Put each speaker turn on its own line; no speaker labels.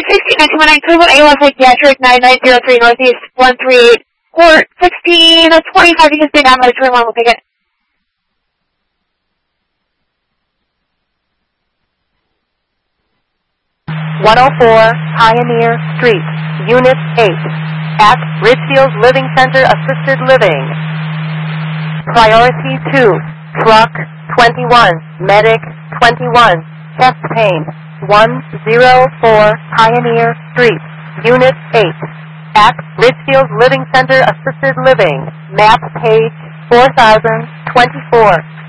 969 Cleveland A1 Psychiatric 9903 Northeast 138 Court 1625. You can stay down by the train line. We'll take it.
"104 Pioneer Street, Unit 8, at Ridgefield Living Center Assisted Living. Priority 2, Truck 21, Medic 21, Chest Pain, 104 Pioneer Street, Unit 8, at Ridgefield Living Center Assisted Living, map page 4024,